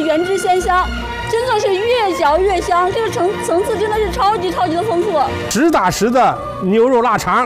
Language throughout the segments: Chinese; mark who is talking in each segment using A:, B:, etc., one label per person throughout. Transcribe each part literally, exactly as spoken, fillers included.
A: 原汁鲜香，真的是越嚼越香，这个层层次真的是超级超级的丰富，
B: 实打实的牛肉腊肠。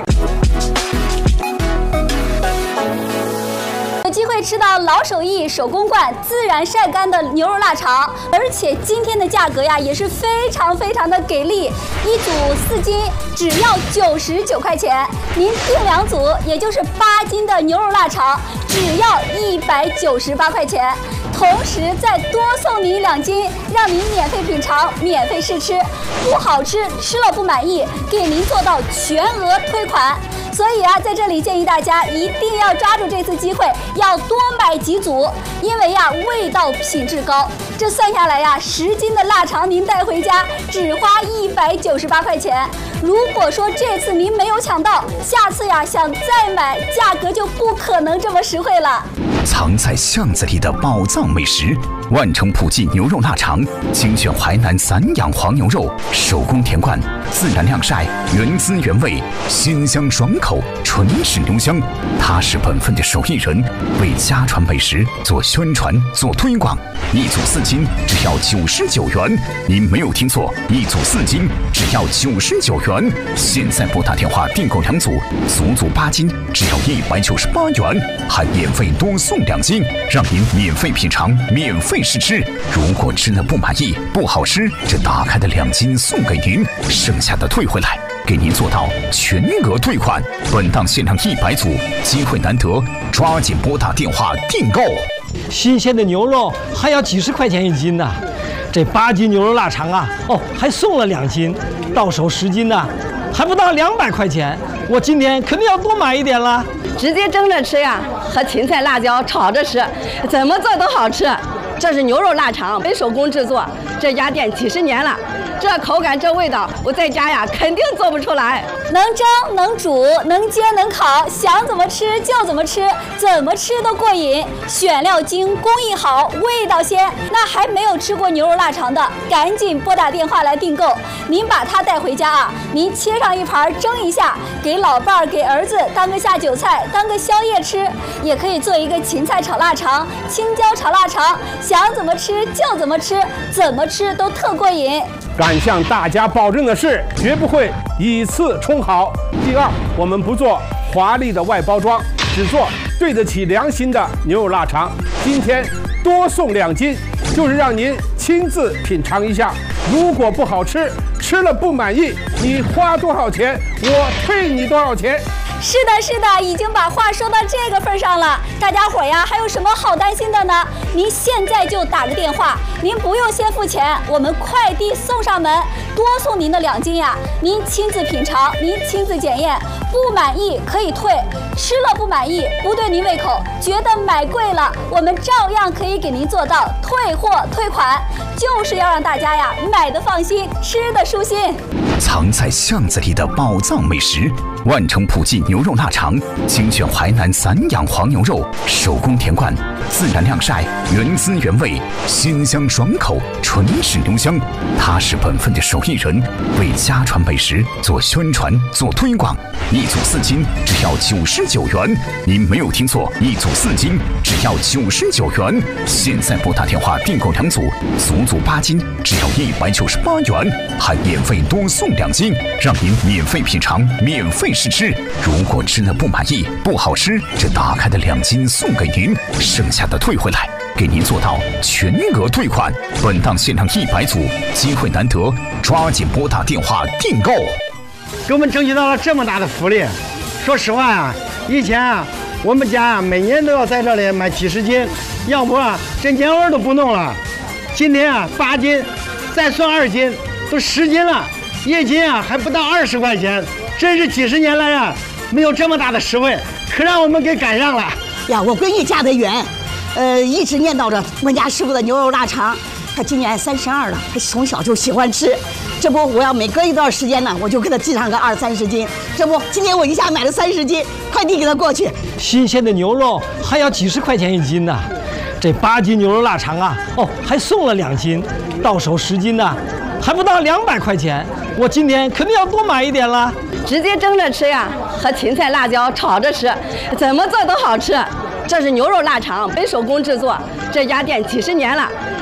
A: 有机会吃到老手艺手工灌自然晒干的牛肉腊肠，而且今天的价格呀也是非常非常的给力，一组四斤只要九十九块钱，您订两组也就是八斤的牛肉腊肠只要一百九十八块钱，同时再多送您两斤，让您免费品尝、免费试吃，不好吃吃了不满意，给您做到全额退款。所以啊，在这里建议大家一定要抓住这次机会，要多买几组，因为呀，味道品质高。这算下来呀，十斤的腊肠您带回家只花一百九十八块钱。如果说这次您没有抢到，下次呀想再买，价格就不可能这么实惠了。
C: 藏在巷子里的宝藏美食，万城普记牛肉腊肠，精选淮南散养黄牛肉，手工填灌，自然晾晒，原汁原味，鲜香爽口，纯是牛香。他是本分的手艺人，为家传美食做宣传、做推广。一组四斤只要九十九元，您没有听错，一组四斤只要九十九元。现在拨打电话订购两组，足足八斤只要一百九十八元，还免费多送两斤，让您免费品尝、免费试吃。如果吃了不满意、不好吃，这打开的两斤送给您，剩下的退回来，给您做到全额退款。本档限量一百组，机会难得，抓紧拨打电话订购。
B: 新鲜的牛肉还要几十块钱一斤呢，这八斤牛肉腊肠啊，哦，还送了两斤，到手十斤呢，还不到两百块钱。我今天肯定要多买一点了。
D: 直接蒸着吃呀，和芹菜、辣椒炒着吃，怎么做都好吃。这是牛肉腊肠，纯手工制作，这家店几十年了，这口感这味道，我在家呀肯定做不出来。
A: 能蒸能煮能煎能烤，想怎么吃就怎么吃，怎么吃都过瘾。选料精，工艺好，味道鲜。那还没有吃过牛肉腊肠的，赶紧拨打电话来订购。您把它带回家啊，您切上一盘蒸一下，给老伴儿、给儿子当个下酒菜，当个宵夜吃，也可以做一个芹菜炒腊肠、青椒炒腊肠，想怎么吃就怎么吃，怎么吃都特过瘾。
B: 敢向大家保证的是，绝不会以次充好。第二，我们不做华丽的外包装，只做对得起良心的牛肉腊肠。今天多送两斤，就是让您亲自品尝一下。如果不好吃，吃了不满意，你花多少钱，我退你多少钱。
A: 是的，是的，已经把话说到这个份上了。大家伙呀，还有什么好担心的呢？您现在就打个电话，您不用先付钱，我们快递送上门，多送您的两斤呀。您亲自品尝，您亲自检验，不满意可以退，吃了不满意，不对您胃口，觉得买贵了，我们照样可以给您做到退货退款，就是要让大家呀买的放心，吃的舒心。
C: 藏在巷子里的宝藏美食，万城普记牛肉腊肠，精选淮南散养黄牛肉，手工填灌，自然晾晒，原汁原味，鲜香爽口，纯是牛香。他是本分的手艺人，为家传美食做宣传、做推广。一组四斤只要九十九元，您没有听错，一组四斤只要九十九元。现在拨打电话订购两组，足足八斤只要一百九十八元，还免费多送两斤，让您免费品尝、免费试吃。如果吃了不满意、不好吃，这打开的两斤送给您，剩下的退回来，给您做到全额退款。本档限量一百组，机会难得，抓紧拨打电话订购。
E: 给我们争取到了这么大的福利。说实话啊，以前啊，我们家啊每年都要在这里买几十斤，要不啊这年味都不弄了。今天啊八斤，再算二斤，都十斤了，一斤啊还不到二十块钱，真是几十年来啊没有这么大的实惠，可让我们给赶上了
F: 呀！我闺女嫁得远，呃，一直念叨着我们家师傅的牛肉腊肠。她今年三十二了，她从小就喜欢吃。这不，我要每隔一段时间呢，我就给她寄上个二三十斤。这不，今天我一下买了三十斤，快递给她过去。
B: 新鲜的牛肉还要几十块钱一斤呢，这八斤牛肉腊肠啊，哦，还送了两斤，到手十斤呢，还不到两百块钱。我今天肯定要多买一点了。
D: 直接蒸着吃呀，和芹菜、辣椒炒着吃，怎么做都好吃。这是牛肉腊肠，纯手工制作，这家店几十年了，